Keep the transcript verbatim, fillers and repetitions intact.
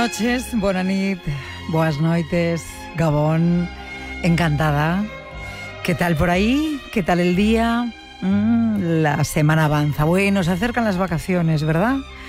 Noches, bona nit, boas noites, Gabón, encantada. ¿Qué tal por ahí? ¿Qué tal el día? Mm, la semana avanza. Bueno, se acercan las vacaciones, ¿verdad?